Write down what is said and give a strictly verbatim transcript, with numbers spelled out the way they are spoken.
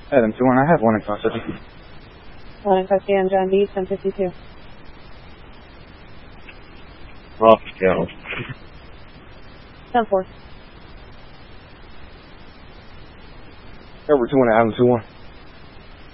Adam two one, I have one in Cross City. One in Cross City on John B, ten fifty-two. Rough go. ten four. Over two one, Adam two one.